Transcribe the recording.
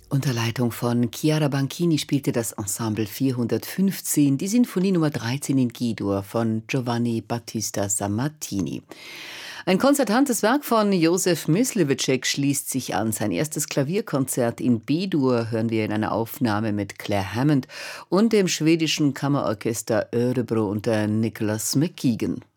Unter Leitung von Chiara Banchini spielte das Ensemble 415 die Sinfonie Nummer 13 in G-Dur von Giovanni Battista Sammartini. Ein konzertantes Werk von Josef Myslivecek schließt sich an. Sein erstes Klavierkonzert in B-Dur hören wir in einer Aufnahme mit Claire Hammond und dem schwedischen Kammerorchester Örebro unter Nicholas McKeegan.